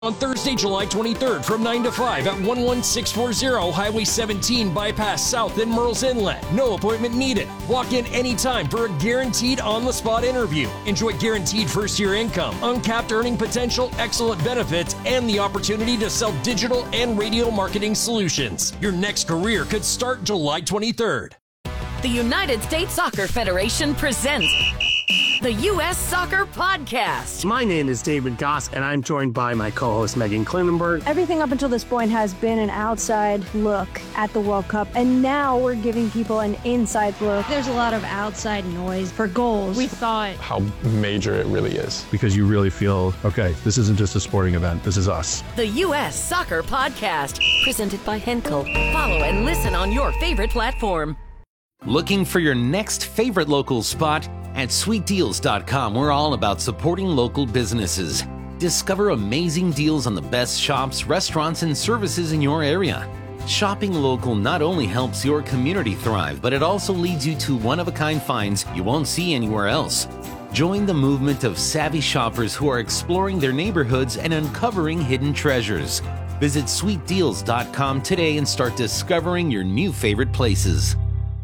On Thursday, July 23rd from 9 to 5 at 11640 Highway 17 Bypass South in Merle's Inlet. No appointment needed. Walk in anytime for a guaranteed on-the-spot interview. Enjoy guaranteed first-year income, uncapped earning potential, excellent benefits, and the opportunity to sell digital and radio marketing solutions. Your next career could start July 23rd. The United States Soccer Federation presents the U.S. Soccer Podcast. My name is David Goss, and I'm joined by my co-host Megan Klinenberg. Everything up until this point has been an outside look at the World Cup, and now we're giving people an inside look. There's a lot of outside noise for goals. We thought how major it really is. Because you really feel, okay, this isn't just a sporting event, this is us. The U.S. Soccer Podcast, presented by Henkel. Follow and listen on your favorite platform. Looking for your next favorite local spot? At sweetdeals.com, we're all about supporting local businesses. Discover amazing deals on the best shops, restaurants, and services in your area. Shopping local not only helps your community thrive, but it also leads you to one-of-a-kind finds you won't see anywhere else. Join the movement of savvy shoppers who are exploring their neighborhoods and uncovering hidden treasures. Visit sweetdeals.com today and start discovering your new favorite places.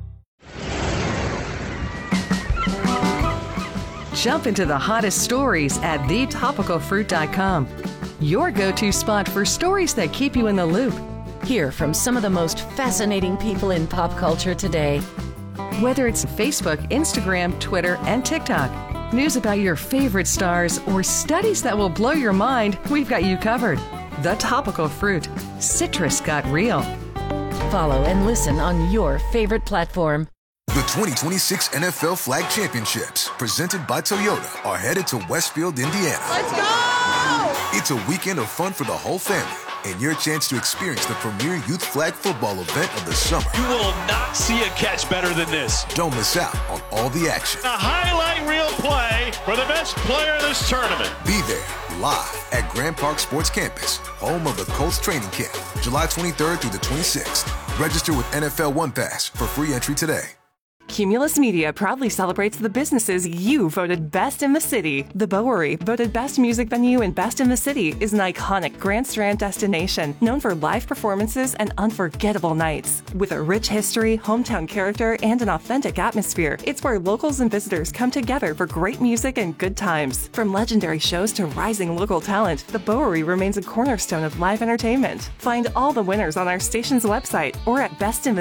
Jump into the hottest stories at thetopicalfruit.com. Your go-to spot for stories that keep you in the loop. Hear from some of the most fascinating people in pop culture today. Whether it's Facebook, Instagram, Twitter, and TikTok, news about your favorite stars, or studies that will blow your mind, we've got you covered. The Topical Fruit. Citrus got real. Follow and listen on your favorite platform. The 2026 NFL Flag Championships, presented by Toyota, are headed to Westfield, Indiana. Let's go! It's a weekend of fun for the whole family and your chance to experience the premier youth flag football event of the summer. You will not see a catch better than this. Don't miss out on all the action. A highlight reel play for the best player in this tournament. Be there live at Grand Park Sports Campus, home of the Colts training camp, July 23rd through the 26th. Register with NFL One Pass for free entry today. Cumulus Media proudly celebrates the businesses you voted best in the city. The Bowery, voted best music venue and best in the city, is an iconic Grand Strand destination known for live performances and unforgettable nights. With a rich history, hometown character, and an authentic atmosphere, it's where locals and visitors come together for great music and good times. From legendary shows to rising local talent, the Bowery remains a cornerstone of live entertainment. Find all the winners on our station's website or at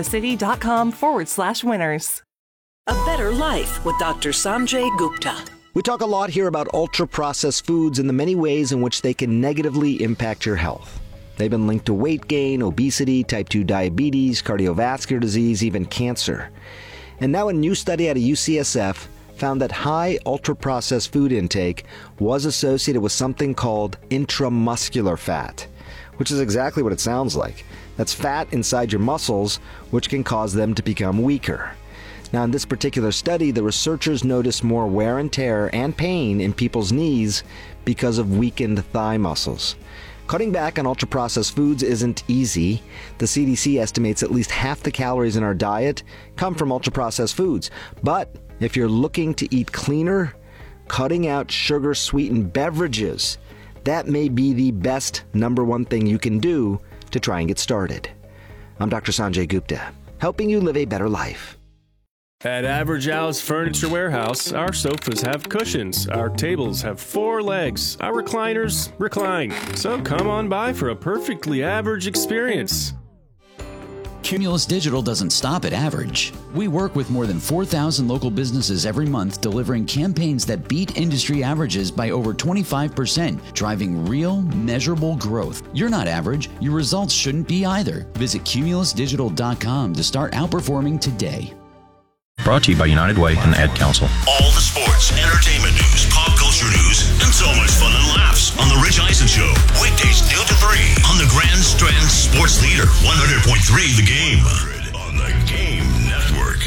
bestinthecity.com/winners. A Better Life with Dr. Sanjay Gupta. We talk a lot here about ultra-processed foods and the many ways in which they can negatively impact your health. They've been linked to weight gain, obesity, type 2 diabetes, cardiovascular disease, even cancer. And now a new study out of UCSF found that high ultra-processed food intake was associated with something called intramuscular fat, which is exactly what it sounds like. That's fat inside your muscles, which can cause them to become weaker. Now, in this particular study, the researchers noticed more wear and tear and pain in people's knees because of weakened thigh muscles. Cutting back on ultra-processed foods isn't easy. The CDC estimates at least half the calories in our diet come from ultra-processed foods. But if you're looking to eat cleaner, cutting out sugar-sweetened beverages, that may be the best number one thing you can do to try and get started. I'm Dr. Sanjay Gupta, helping you live a better life. At Average Al's Furniture Warehouse, our sofas have cushions, our tables have 4 legs, our recliners recline. So come on by for a perfectly average experience. Cumulus Digital doesn't stop at average. We work with more than 4,000 local businesses every month, delivering campaigns that beat industry averages by over 25%, driving real, measurable growth. You're not average. Your results shouldn't be either. Visit cumulusdigital.com to start outperforming today. Brought to you by United Way and the Ad Council. All the sports, entertainment news, pop culture news, and so much fun and laughs on The Rich Eisen Show. Weekdays 2 to 3 on the Grand Strand Sports Leader, 100.3 The Game. On the Game Network.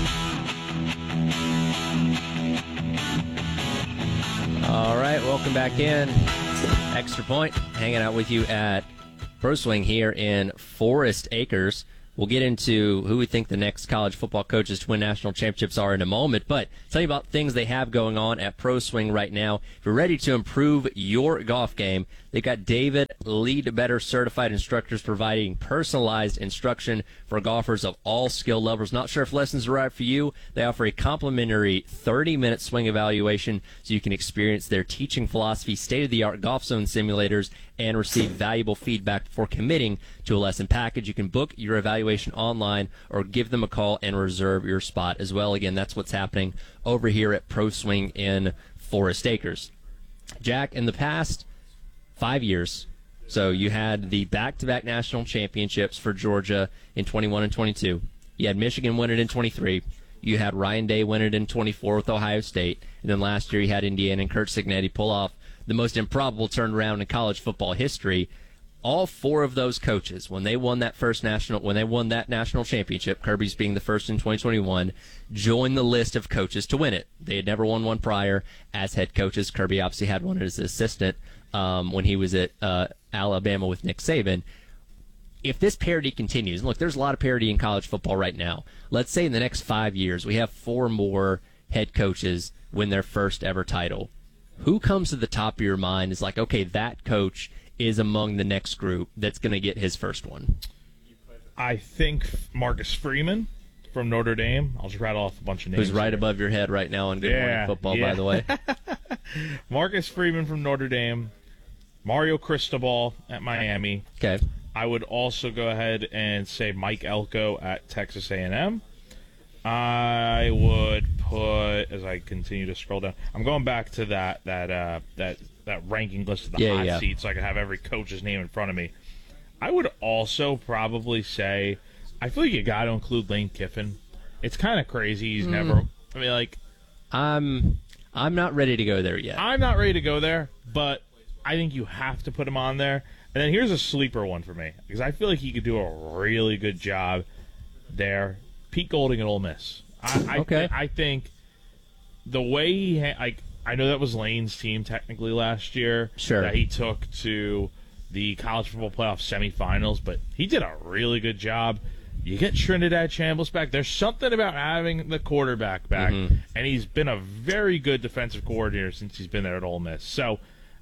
All right, welcome back in. Extra Point, hanging out with you at Pro Swing here in Forest Acres. We'll get into who we think the next college football coaches to win national championships are in a moment, but tell you about things they have going on at Pro Swing right now. If you're ready to improve your golf game, they've got David Leadbetter certified instructors providing personalized instruction for golfers of all skill levels. Not sure if lessons are right for you? They offer a complimentary 30-minute swing evaluation so you can experience their teaching philosophy, state-of-the-art golf zone simulators, and receive valuable feedback before committing to a lesson package. You can book your evaluation online or give them a call and reserve your spot as well. Again, that's what's happening over here at Pro Swing in Forest Acres. Jack, in the past 5 years, so you had the back-to-back national championships for Georgia in 21 and 22. You had Michigan win it in 23. You had Ryan Day win it in 24 with Ohio State. And then last year you had Indiana and Curt Cignetti pull off the most improbable turnaround in college football history. All four of those coaches, when they won that national championship, Kirby's being the first in 2021, joined the list of coaches to win it. They had never won one prior as head coaches. Kirby obviously had one as assistant when he was at Alabama with Nick Saban. If this parity continues, and look, there's a lot of parity in college football right now. Let's say in the next 5 years we have four more head coaches win their first ever title. Who comes to the top of your mind is like, okay, that coach is among the next group that's going to get his first one? I think Marcus Freeman from Notre Dame. I'll just rattle off a bunch of names. Who's right above your head right now on Good Morning Football, by the way. Marcus Freeman from Notre Dame. Mario Cristobal at Miami. Okay. I would also go ahead and say Mike Elko at Texas A&M. I would put, as I continue to scroll down, I'm going back to that ranking list of the hot seats so I can have every coach's name in front of me. I would also probably say, I feel like you got to include Lane Kiffin. It's kind of crazy. He's never, I mean, like, I'm not ready to go there yet. I'm not ready to go there, but I think you have to put him on there. And then here's a sleeper one for me, because I feel like he could do a really good job there. Pete Golding at Ole Miss. I think the way he I know that was Lane's team technically last year. Sure. That he took to the college football playoff semifinals, but he did a really good job. You get Trinidad Chambliss back. There's something about having the quarterback back, and he's been a very good defensive coordinator since he's been there at Ole Miss. So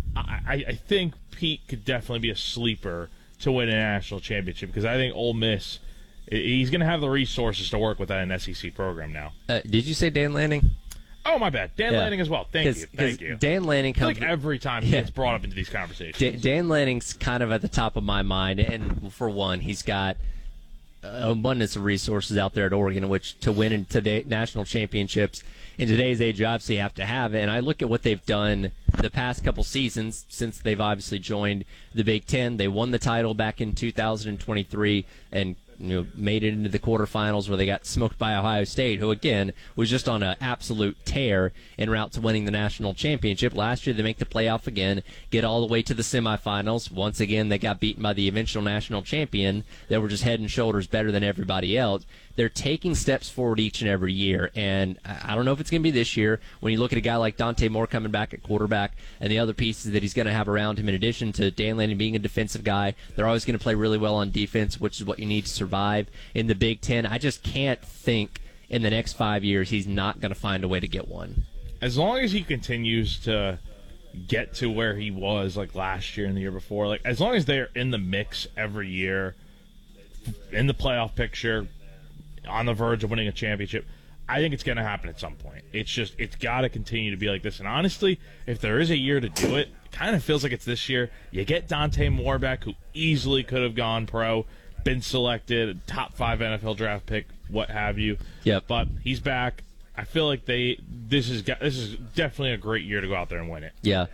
I think Pete could definitely be a sleeper to win a national championship, because I think Ole Miss, he's going to have the resources to work with that an SEC program now. Did you say Dan Lanning? Oh, my bad. Dan Lanning as well. Thank you. Dan Lanning comes... like every time he gets brought up into these conversations. Dan Lanning's kind of at the top of my mind, and for one, he's got abundance of resources out there at Oregon, which to win in today national championships in today's age, you obviously have to have. And I look at what they've done the past couple seasons since they've obviously joined the Big Ten. They won the title back in 2023 and made it into the quarterfinals where they got smoked by Ohio State, who, again, was just on an absolute tear en route to winning the national championship. Last year, they make the playoff again, get all the way to the semifinals. Once again, they got beaten by the eventual national champion. They were just head and shoulders better than everybody else. They're taking steps forward each and every year, and I don't know if it's going to be this year. When you look at a guy like Dante Moore coming back at quarterback and the other pieces that he's going to have around him, in addition to Dan Lanning being a defensive guy, they're always going to play really well on defense, which is what you need to survive in the Big Ten. I just can't think in the next 5 years he's not going to find a way to get one. As long as he continues to get to where he was like last year and the year before, like as long as they're in the mix every year, in the playoff picture, on the verge of winning a championship, I think it's going to happen at some point. It's got to continue to be like this. And honestly, if there is a year to do it, it kind of feels like it's this year. You get Dante Moore back, who easily could have gone pro, been selected, top 5 NFL draft pick, what have you. Yep. But he's back. I feel like this is definitely a great year to go out there and win it. Yeah.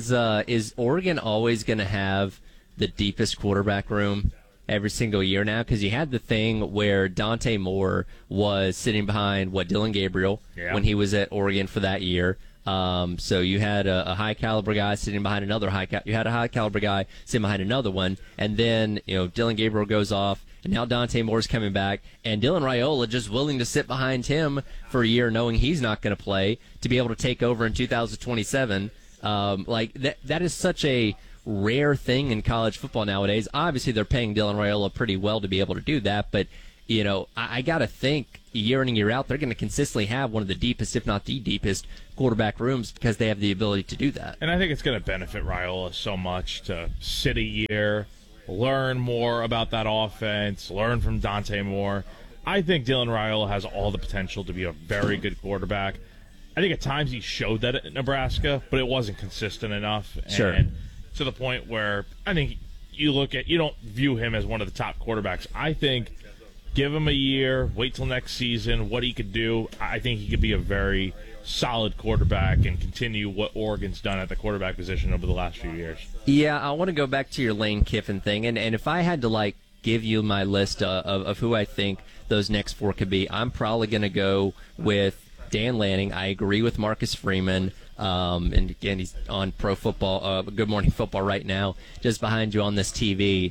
Is Oregon always going to have the deepest quarterback room every single year now? Because you had the thing where Dante Moore was sitting behind Dylan Gabriel when he was at Oregon for that year. So you had a high caliber guy sitting behind another you had a high caliber guy sitting behind another one, and then Dylan Gabriel goes off, and now Dante Moore's coming back, and Dylan Raiola just willing to sit behind him for a year, knowing he's not going to play, to be able to take over in 2027. That is such a rare thing in college football nowadays. Obviously, they're paying Dylan Raiola pretty well to be able to do that, but I got to think year in and year out, they're going to consistently have one of the deepest, if not the deepest, quarterback rooms because they have the ability to do that. And I think it's going to benefit Raiola so much to sit a year, learn more about that offense, learn from Dante Moore. I think Dylan Raiola has all the potential to be a very good quarterback. I think at times he showed that at Nebraska, but it wasn't consistent enough. Sure. And to the point where I think you don't view him as one of the top quarterbacks. I think give him a year, wait till next season, what he could do. I think he could be a very solid quarterback and continue what Oregon's done at the quarterback position over the last few years. Yeah, I want to go back to your Lane Kiffin thing, and if I had to give you my list of who I think those next four could be, I'm probably going to go with Dan Lanning. I agree with Marcus Freeman. And again, he's on Pro Football, Good Morning Football right now, just behind you on this TV.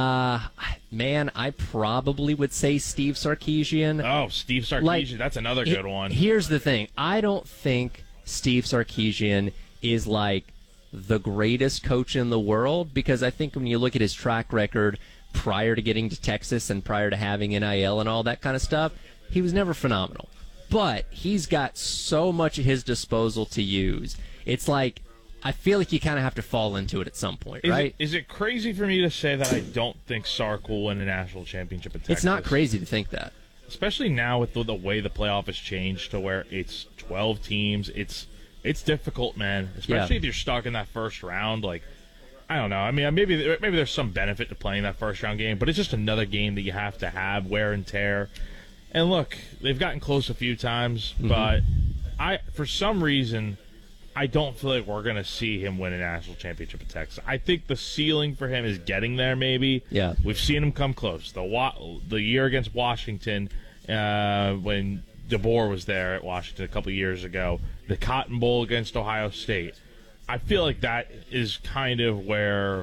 Man, I probably would say Steve Sarkisian. Oh, Steve Sarkisian, that's another good one. Here's the thing. I don't think Steve Sarkisian is the greatest coach in the world, because I think when you look at his track record prior to getting to Texas and prior to having NIL and all that kind of stuff, he was never phenomenal. But he's got so much at his disposal to use. It's I feel like you kind of have to fall into it at some point, right? Is it crazy for me to say that I don't think Sark will win a national championship at Texas? It's not crazy to think that. Especially now with the way the playoff has changed to where it's 12 teams. It's difficult, man. Especially if you're stuck in that first round. I don't know. I mean, maybe there's some benefit to playing that first round game, but it's just another game that you have to have, wear and tear. And look, they've gotten close a few times, but for some reason, I don't feel like we're going to see him win a national championship at Texas. I think the ceiling for him is getting there, maybe. Yeah. We've seen him come close. The year against Washington, when DeBoer was there at Washington a couple of years ago, the Cotton Bowl against Ohio State. I feel like that is kind of where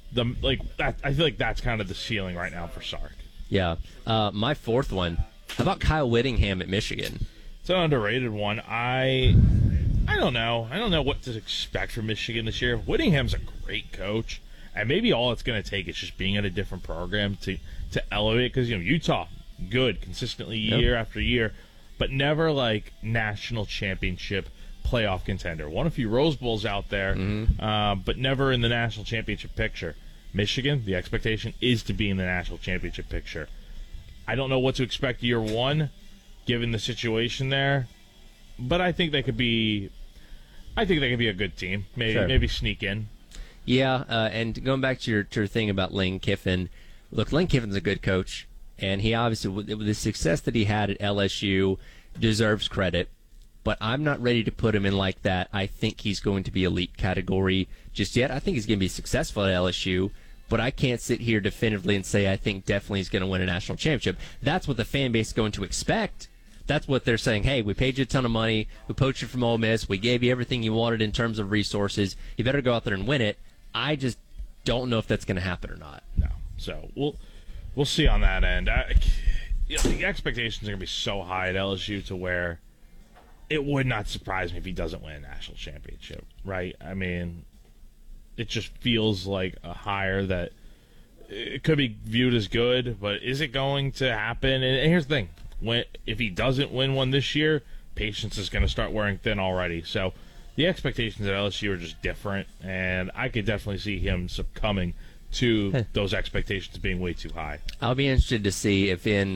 I feel like that's kind of the ceiling right now for Sark. Yeah. My fourth one. How about Kyle Whittingham at Michigan? It's an underrated one. I don't know. I don't know what to expect from Michigan this year. Whittingham's a great coach, and maybe all it's going to take is just being in a different program to elevate. Because Utah, good consistently year after year, but never national championship playoff contender. Won a few Rose Bowls out there, but never in the national championship picture. Michigan, the expectation is to be in the national championship picture. I don't know what to expect year one, given the situation there, but I think they could be a good team. Maybe sneak in. Yeah, and going back to your thing about Lane Kiffin, look, Lane Kiffin's a good coach, and he obviously, with the success that he had at LSU, deserves credit. But I'm not ready to put him in that. I think he's going to be elite category just yet. I think he's going to be successful at LSU. But I can't sit here definitively and say I think definitely he's going to win a national championship. That's what the fan base is going to expect. That's what they're saying. Hey, we paid you a ton of money. We poached you from Ole Miss. We gave you everything you wanted in terms of resources. You better go out there and win it. I just don't know if that's going to happen or not. No. So we'll see on that end. The expectations are going to be so high at LSU to where it would not surprise me if he doesn't win a national championship, right? I mean, it just feels like a hire that it could be viewed as good, but is it going to happen? And here's the thing. If he doesn't win one this year, patience is going to start wearing thin already. So the expectations at LSU are just different, and I could definitely see him succumbing to those expectations being way too high. I'll be interested to see if in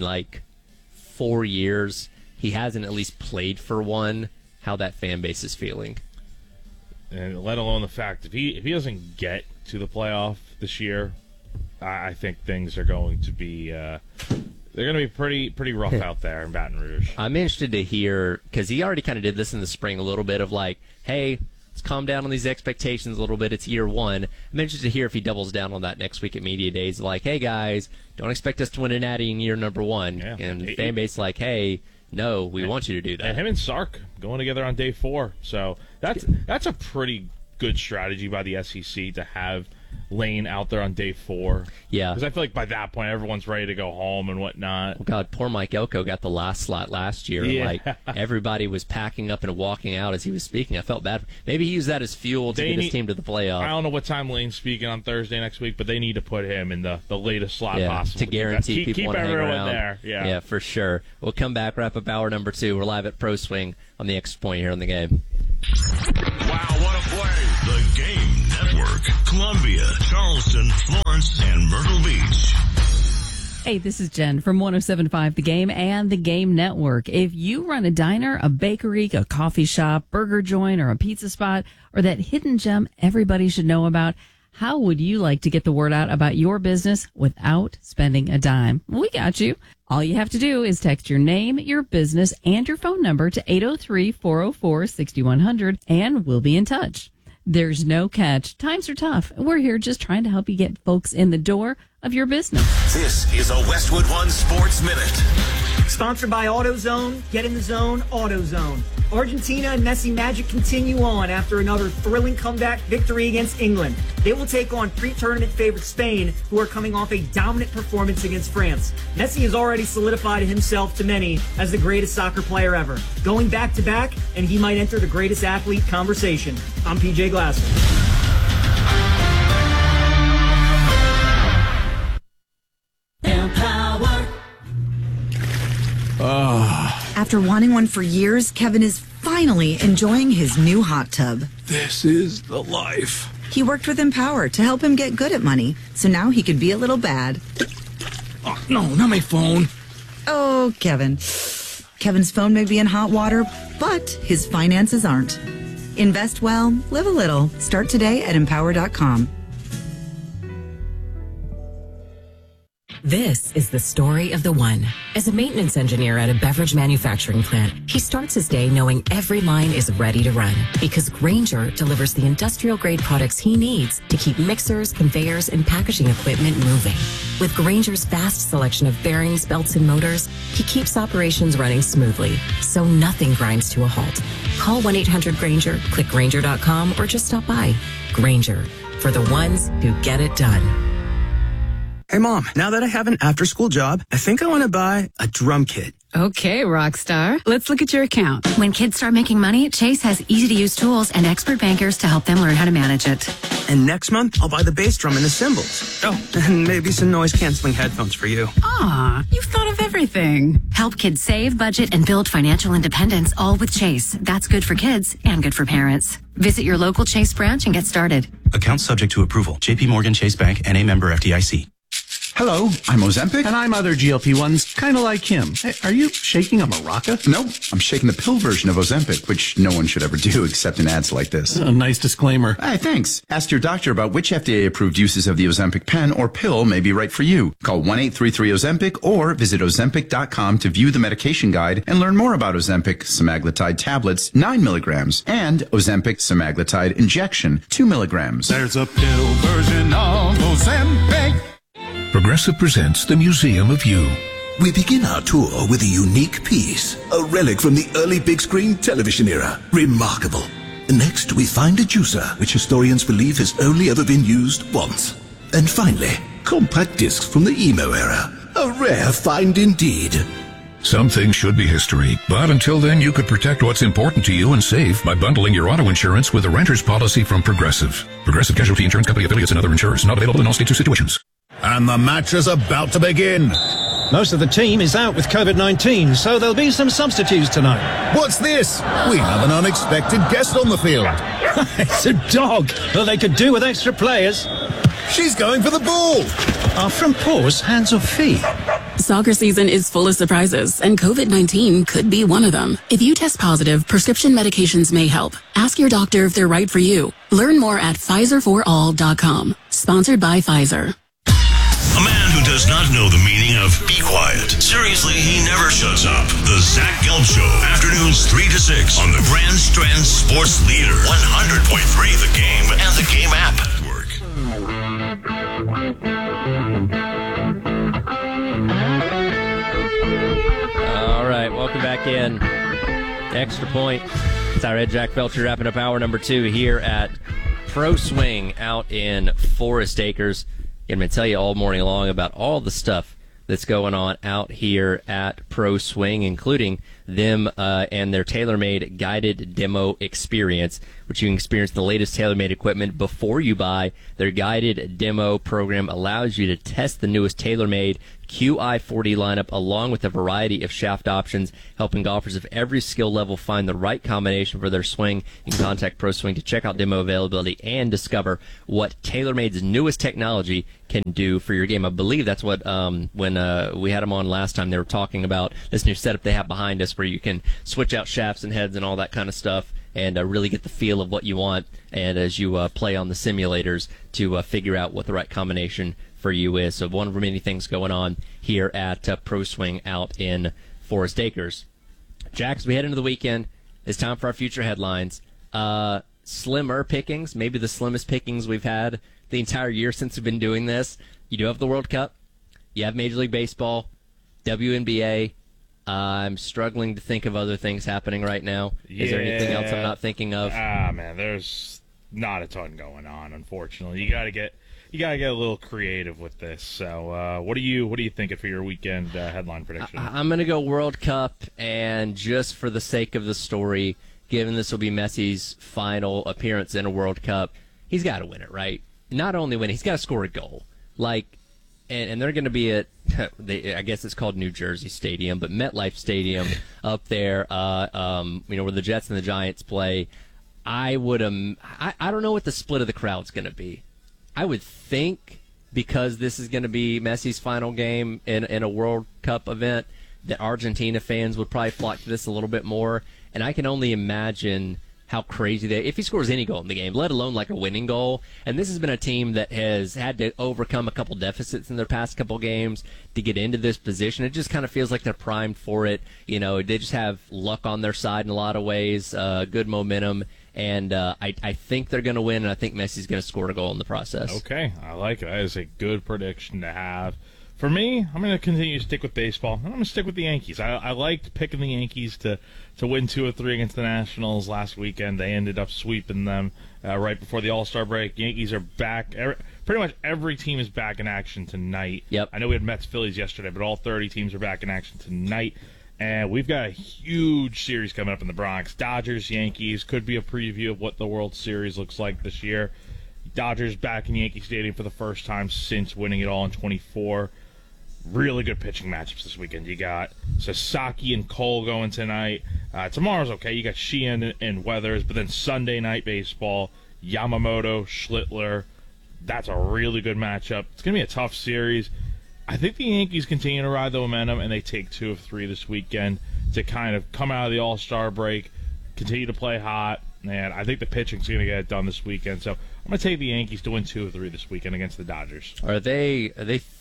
4 years he hasn't at least played for one, how that fan base is feeling. And let alone the fact if he doesn't get to the playoff this year, I think things are going to be they're going to be pretty rough out there in Baton Rouge. I'm interested to hear, because he already kind of did this in the spring a little bit of hey, let's calm down on these expectations a little bit. It's year one. I'm interested to hear if he doubles down on that next week at Media Days. Hey guys, don't expect us to win a natty in year number one. Yeah. And the fan base hey, no, we want you to do that. And him and Sark going together on day 4. So that's a pretty good strategy by the SEC to have Lane out there on day 4. Yeah. Because I feel like by that point, everyone's ready to go home and whatnot. Oh, God, poor Mike Elko got the last slot last year. Yeah. Like, everybody was packing up and walking out as he was speaking. I felt bad. Maybe he used that as fuel to get his team to the playoff. I don't know what time Lane's speaking on Thursday next week, but they need to put him in the latest slot possible. To guarantee people want to hang around. There. Yeah, for sure. We'll come back, wrap up hour number 2. We're live at Pro Swing on the Extra Point here on the game. Wow, what a play. The Game Network. Columbia, Charleston, Florence, and Myrtle Beach. Hey, this is Jen from 107.5 The Game and The Game Network. If you run a diner, a bakery, a coffee shop, burger joint, or a pizza spot, or that hidden gem everybody should know about, how would you like to get the word out about your business without spending a dime? We got you. All you have to do is text your name, your business, and your phone number to 803-404-6100, and we'll be in touch. There's no catch. Times are tough. We're here just trying to help you get folks in the door of your business. This is a Westwood One Sports Minute. Sponsored by AutoZone. Get in the zone, AutoZone. Argentina and Messi magic continue on after another thrilling comeback victory against England. They will take on pre-tournament favorite Spain, who are coming off a dominant performance against France. Messi has already solidified himself to many as the greatest soccer player ever, going back-to-back, and he might enter the greatest athlete conversation. I'm PJ Glasser. After wanting one for years, Kevin is finally enjoying his new hot tub. This is the life. He worked with Empower to help him get good at money, so now he could be a little bad. Oh, no, not my phone. Oh, Kevin. Kevin's phone may be in hot water, but his finances aren't. Invest well, live a little. Start today at Empower.com. This is the story of the one. As a maintenance engineer at a beverage manufacturing plant, he starts his day knowing every line is ready to run because Grainger delivers the industrial-grade products he needs to keep mixers, conveyors, and packaging equipment moving. With Grainger's vast selection of bearings, belts, and motors, he keeps operations running smoothly, so nothing grinds to a halt. Call 1-800-GRAINGER, click Grainger.com, or just stop by. Grainger, for the ones who get it done. Hey, Mom, now that I have an after-school job, I think I want to buy a drum kit. Okay, Rockstar. Let's look at your account. When kids start making money, Chase has easy-to-use tools and expert bankers to help them learn how to manage it. And next month, I'll buy the bass drum and the cymbals. Oh, and maybe some noise-canceling headphones for you. Aw, you've thought of everything. Help kids save, budget, and build financial independence, all with Chase. That's good for kids and good for parents. Visit your local Chase branch and get started. Account subject to approval. J.P. Morgan Chase Bank, N.A. member FDIC. Hello, I'm Ozempic. And I'm other GLP-1s, kind of like him. Hey, are you shaking a maraca? No, I'm shaking the pill version of Ozempic, which no one should ever do except in ads like this. A nice disclaimer. Hey, thanks. Ask your doctor about which FDA-approved uses of the Ozempic pen or pill may be right for you. Call 1-833-OZEMPIC or visit Ozempic.com to view the medication guide and learn more about Ozempic semaglutide tablets, 9 milligrams, and Ozempic semaglutide injection, 2 milligrams. There's a pill version of Ozempic. Progressive presents the Museum of You. We begin our tour with a unique piece, a relic from the early big screen television era. Remarkable. Next, we find a juicer, which historians believe has only ever been used once. And finally, compact discs from the emo era. A rare find indeed. Some things should be history, but until then you could protect what's important to you and save by bundling your auto insurance with a renter's policy from Progressive. Progressive Casualty Insurance Company affiliates and other insurers. Not available in all states or situations. And the match is about to begin. Most of the team is out with COVID-19, so there'll be some substitutes tonight. What's this? We have an unexpected guest on the field. It's a dog. Well, they could do with extra players. She's going for the ball. Are from paws, hands or feet? Soccer season is full of surprises, and COVID-19 could be one of them. If you test positive, prescription medications may help. Ask your doctor if they're right for you. Learn more at PfizerForAll.com. Sponsored by Pfizer. A man who does not know the meaning of be quiet. Seriously, he never shuts up. The Zach Gelb Show. Afternoons 3 to 6 on the Grand Strand Sports Leader. 100.3 The Game and the Game app. All right, welcome back in. Extra Point. It's our Ed Jack Felcher wrapping up hour number 2 here at Pro Swing out in Forest Acres. I'm going to tell you all morning long about all the stuff that's going on out here at Pro Swing, including them and their TaylorMade guided demo experience, which you can experience the latest TaylorMade equipment before you buy. Their guided demo program allows you to test the newest TaylorMade QI40 lineup along with a variety of shaft options, helping golfers of every skill level find the right combination for their swing. You can contact Pro Swing to check out demo availability and discover what TaylorMade's newest technology can do for your game. I believe that's what when we had them on last time, they were talking about this new setup they have behind us where you can switch out shafts and heads and all that kind of stuff and really get the feel of what you want, and as you play on the simulators to figure out what the right combination for you is. So one of the many things going on here at Pro Swing out in Forest Acres. Jack, as we head into the weekend, it's time for our future headlines. Slimmer pickings, maybe the slimmest pickings we've had the entire year since we've been doing this. You do have the World Cup. You have Major League Baseball, WNBA. I'm struggling to think of other things happening right now. Is there anything else I'm not thinking of? Man, there's not a ton going on, unfortunately. You gotta get a little creative with this. So, what are you thinking for your weekend headline prediction? I'm gonna go World Cup, and just for the sake of the story, given this will be Messi's final appearance in a World Cup, he's got to win it, right? Not only win it, he's got to score a goal. And they're going to be at, I guess it's called New Jersey Stadium, but MetLife Stadium up there, where the Jets and the Giants play. I don't know what the split of the crowd's going to be. I would think because this is going to be Messi's final game in a World Cup event, that Argentina fans would probably flock to this a little bit more. And I can only imagine how crazy if he scores any goal in the game, let alone like a winning goal. And this has been a team that has had to overcome a couple deficits in their past couple games to get into this position. It just kind of feels like they're primed for it. You know, they just have luck on their side in a lot of ways, good momentum. And I think they're going to win, and I think Messi's going to score a goal in the process. Okay, I like it. That is a good prediction to have. For me, I'm going to continue to stick with baseball. I'm going to stick with the Yankees. I liked picking the Yankees to win 2 of 3 against the Nationals last weekend. They ended up sweeping them right before the All-Star break. Yankees are back. Pretty much every team is back in action tonight. Yep. I know we had Mets-Phillies yesterday, but all 30 teams are back in action tonight. And we've got a huge series coming up in the Bronx. Dodgers, Yankees. Could be a preview of what the World Series looks like this year. Dodgers back in Yankee Stadium for the first time since winning it all in 24. Really good pitching matchups this weekend. You got Sasaki and Cole going tonight. Tomorrow's okay. You got Sheehan and Weathers. But then Sunday night baseball, Yamamoto, Schlittler. That's a really good matchup. It's going to be a tough series. I think the Yankees continue to ride the momentum, and they take 2 of 3 this weekend to kind of come out of the All-Star break, continue to play hot. And I think the pitching's going to get it done this weekend. So I'm going to take the Yankees to win 2 of 3 this weekend against the Dodgers. Are they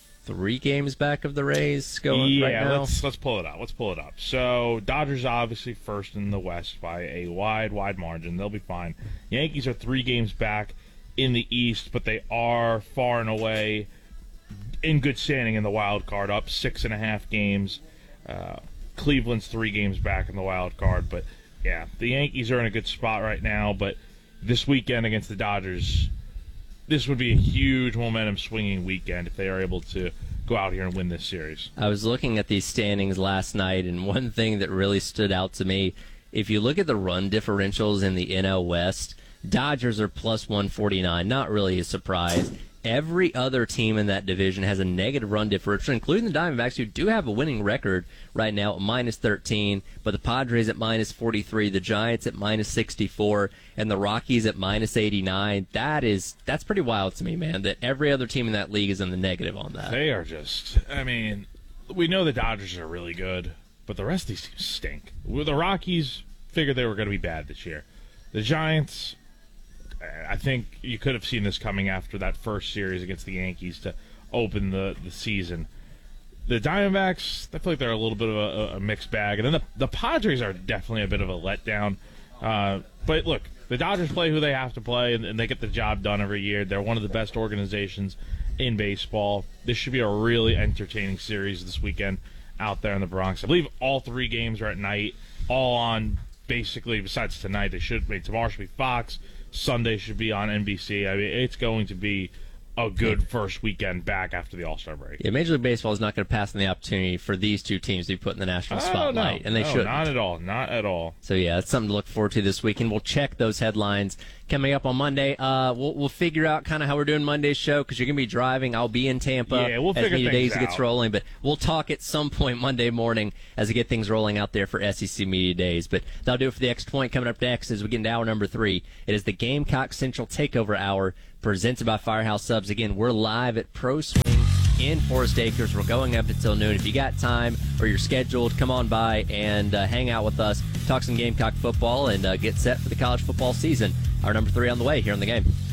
3 games back of the Rays going right now? Yeah, let's pull it up. So Dodgers obviously first in the West by a wide margin. They'll be fine. Yankees are 3 games back in the East, but they are far and away in good standing in the wild card, up 6.5 games. Cleveland's 3 games back in the wild card, but yeah, the Yankees are in a good spot right now. But this weekend against the Dodgers, this would be a huge momentum swinging weekend if they are able to go out here and win this series. I was looking at these standings last night, and one thing that really stood out to me, if you look at the run differentials in the NL West, Dodgers are plus 149. Not really a surprise. Every other team in that division has a negative run differential, including the Diamondbacks, who do have a winning record right now at minus 13, but the Padres at minus 43, the Giants at minus 64, and the Rockies at minus 89. That's pretty wild to me, man, that every other team in that league is in the negative on that. They are just, we know the Dodgers are really good, but the rest of these teams stink. The Rockies figured they were going to be bad this year. The Giants, I think you could have seen this coming after that first series against the Yankees to open the season. The Diamondbacks, I feel like they're a little bit of a mixed bag. And then the Padres are definitely a bit of a letdown. But look, the Dodgers play who they have to play, and they get the job done every year. They're one of the best organizations in baseball. This should be a really entertaining series this weekend out there in the Bronx. I believe all 3 games are at night, all on basically, besides tonight, tomorrow should be Fox, Sunday should be on NBC. I mean, it's going to be a good first weekend back after the All-Star break. Yeah, Major League Baseball is not going to pass on the opportunity for these two teams to be put in the national spotlight, and they shouldn't. Not at all. Not at all. So yeah, that's something to look forward to this weekend. We'll check those headlines coming up on Monday. We'll figure out kind of how we're doing Monday's show because you're going to be driving. I'll be in Tampa. Yeah, we'll figure as Media things Days gets out. rolling, but we'll talk at some point Monday morning as we get things rolling out there for SEC Media Days. But that'll do it for the Extra Point. Coming up next as we get into hour number 3, it is the Gamecock Central Takeover Hour presented by Firehouse Subs. Again, we're live at Pro Swing in Forest Acres. We're going up until noon. If you got time or you're scheduled, come on by and hang out with us, talk some Gamecock football, and get set for the college football season. Our number 3 on the way here on The Game.